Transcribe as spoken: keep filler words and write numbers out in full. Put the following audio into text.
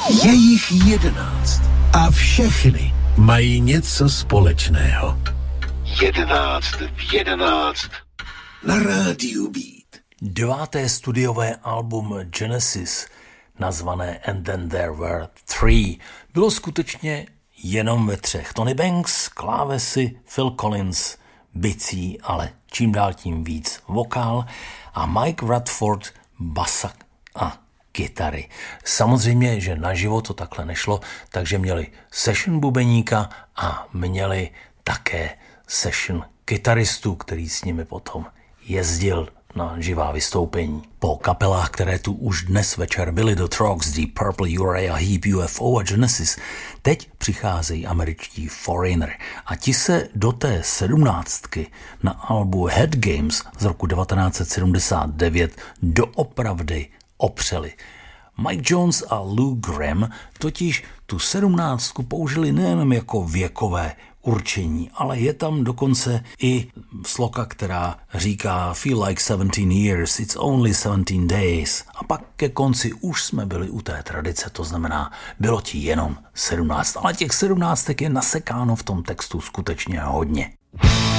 Je jich jedenáct a všechny mají něco společného. Jedenáct v jedenáct na rádiu Beat. Deváté studiové album Genesis, nazvané And Then There Were Three, bylo skutečně jenom ve třech. Tony Banks, klávesy, Phil Collins, bicí, ale čím dál tím víc vokál a Mike Radford, basa a kytary. Samozřejmě, že naživo to takhle nešlo, takže měli session bubeníka a měli také session kytaristu, který s nimi potom jezdil na živá vystoupení. Po kapelách, které tu už dnes večer byly, The Trogs, Deep Purple, Uriah Heep, U F O a Genesis, teď přicházejí američtí Foreigner a ti se do té sedmnáctky na albu Head Games z roku devatenáct set sedmdesát devět doopravdy opřeli. Mike Jones a Lou Gramm totiž tu sedmnáctku použili nejen jako věkové určení, ale je tam dokonce i sloka, která říká Feel like seventeen years, it's only seventeen days. A pak ke konci už jsme byli u té tradice, to znamená, bylo ti jenom sedmnáct, ale těch sedmnáctek je nasekáno v tom textu skutečně hodně.